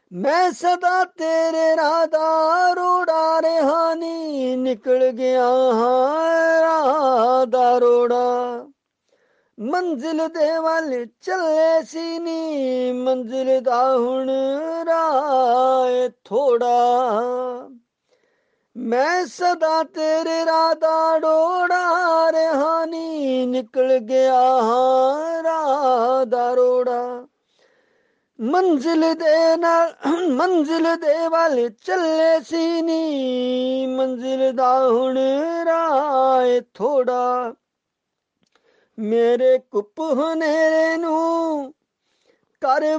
ਮੈਂ ਸਦਾ ਤੇਰੇ ਰਾਹ ਦਾ ਰੋੜਾ ਰਿਹਾ ਨੀ, ਨਿਕਲ ਗਿਆ ਹਾਂ ਰਾਹ ਦਾ ਰੋੜਾ। ਮੰਜ਼ਿਲ ਦੇ ਵੱਲ ਚੱਲੇ ਸੀ ਨੀ, ਮੰਜ਼ਿਲ ਦਾ ਹੁਣ ਰਾਹ ਏ ਥੋੜਾ। ਮੈਂ ਸਦਾ ਤੇਰੇ ਰਾਹ ਦਾ ਰੋੜਾ ਰਿਹਾ ਨੀ, ਨਿਕਲ ਗਿਆ ਹਾਂ ਰਾਹ ਦਾ ਰੋੜਾ। ਮੰਜ਼ਿਲ ਦੇ ਵੱਲ ਚੱਲੇ ਸੀ ਨੀ, ਮੰਜ਼ਿਲ ਦਾ ਹੁਣ ਰਾਹ ਏ ਥੋੜਾ। ਮੇਰੇ ਕੁੱਪ ਹਨੇਰੇ ਨੂੰ ਕਰ